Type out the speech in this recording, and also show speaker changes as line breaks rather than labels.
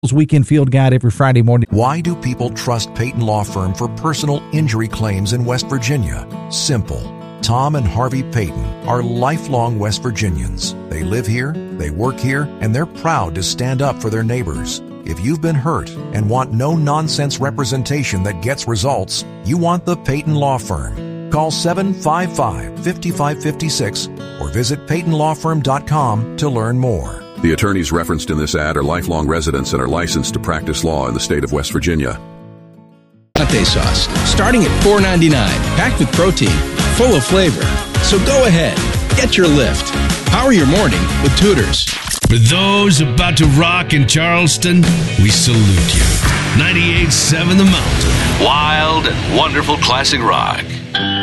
Weekend Field Guide every Friday morning.
Why do people trust Peyton Law Firm for personal injury claims in West Virginia? Simple. Tom and Harvey Peyton are lifelong West Virginians. They live here, they work here, and they're proud to stand up for their neighbors. If you've been hurt and want no-nonsense representation that gets results, you want the Peyton Law Firm. Call 755-5556 or visit PeytonLawFirm.com to learn more.
The attorneys referenced in this ad are lifelong residents and are licensed to practice law in the state of West Virginia.
Latte sauce, starting at $4.99, packed with protein, full of flavor. So go ahead, get your lift. Power your morning with Tutors.
For those about to rock in Charleston, we salute you. 98.7 The Mountain.
Wild and wonderful classic rock.